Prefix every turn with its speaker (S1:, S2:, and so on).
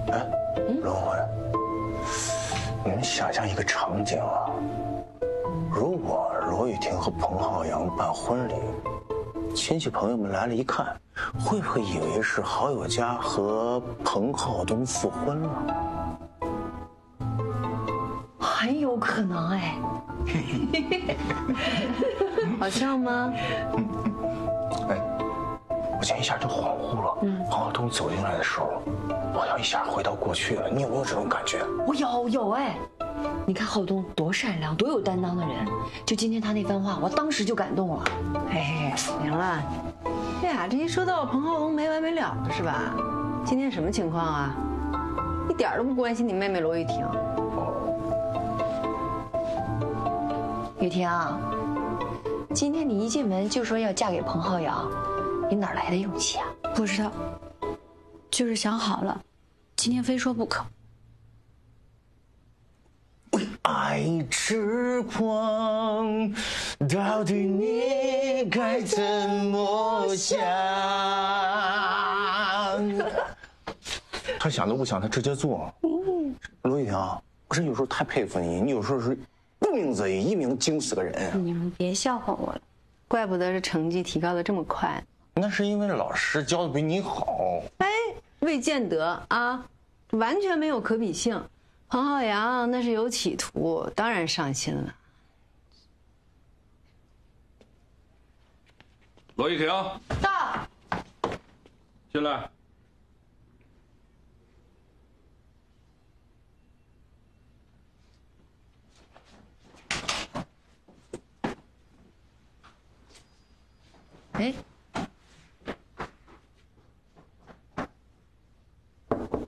S1: 哎，轮回，你们想象一个场景啊，如果罗玉婷和彭浩洋办婚礼，亲戚朋友们来了一看，会不会以为是好友家和彭浩东复婚了？
S2: 很有可能哎。
S3: 好笑吗？
S1: 哎，我今天一下就恍惚了。彭浩东走进来的时候，我好像一下回到过去了。你有没有这种感觉？
S2: 我有哎。你看浩东多善良，多有担当的人，就今天他那番话，我当时就感动了。
S3: 哎，行了，哎呀，这一说到彭浩东没完没了的是吧？今天什么情况啊？一点都不关心你妹妹罗玉婷。
S2: 雨婷，今天你一进门就说要嫁给彭浩洋，你哪来的勇气啊？
S4: 不知道，就是想好了，今天非说不可。
S1: 为爱痴狂，到底你该怎么想？他想都不想，他直接做。罗玉婷，我真有时候太佩服你，你有时候是不鸣则已，一鸣惊死个人。
S4: 你们别笑话我了，
S3: 怪不得这成绩提高的这么快。
S1: 那是因为老师教的比你好。
S3: 哎，未见得啊，完全没有可比性。彭浩洋那是有企图，当然上心了。
S5: 罗玉婷，
S2: 到。
S5: 进来。
S2: 哎，